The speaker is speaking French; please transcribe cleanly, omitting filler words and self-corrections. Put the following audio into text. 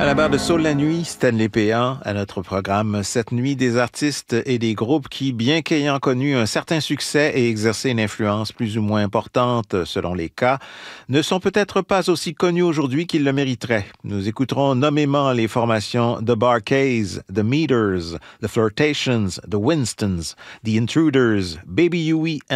À la barre de Soul la nuit, Stanley Péan, à notre programme cette nuit, des artistes et des groupes qui, bien qu'ayant connu un certain succès et exercé une influence plus ou moins importante selon les cas, ne sont peut-être pas aussi connus aujourd'hui qu'ils le mériteraient. Nous écouterons nommément les formations The Bar-Kays, The Meters, The Flirtations, The Winstons, The Intruders, Baby Huey